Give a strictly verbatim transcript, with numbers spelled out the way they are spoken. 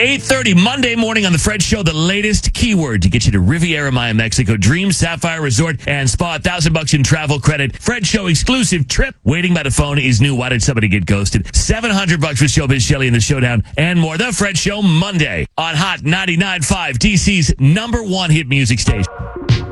eight thirty Monday morning on The Fred Show, the latest keyword to get you to Riviera Maya, Mexico. Dream Sapphire Resort and Spa, one thousand bucks in travel credit. Fred Show exclusive trip. Waiting by the phone is new. Why did somebody get ghosted? seven hundred bucks with Showbiz Shelley in the Showdown and more. The Fred Show Monday on Hot ninety-nine point five, D C's number one hit music station.